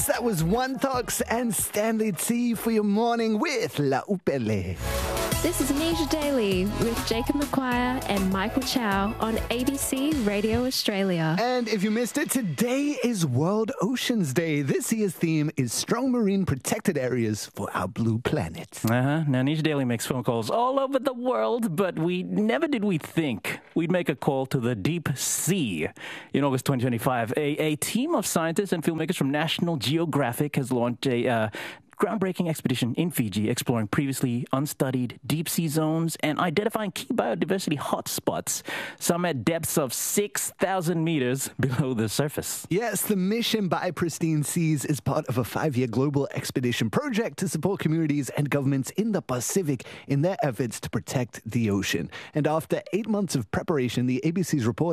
that was One Talks and Stanley T for your morning with La Upele. This is Nisha Daly with Jacob McQuire and Michael Chow on ABC Radio Australia. And if you missed it, today is World Oceans Day. This year's theme is strong marine protected areas for our blue planet. Now, Nisha Daly makes phone calls all over the world, but we never did we think we'd make a call to the deep sea. In August 2025, a team of scientists and filmmakers from National Geographic has launched a groundbreaking expedition in Fiji, exploring previously unstudied deep-sea zones and identifying key biodiversity hotspots, some at depths of 6,000 meters below the surface. Yes, the mission by Pristine Seas is part of a 5-year global expedition project to support communities and governments in the Pacific in their efforts to protect the ocean. And after 8 months of preparation, the ABC's report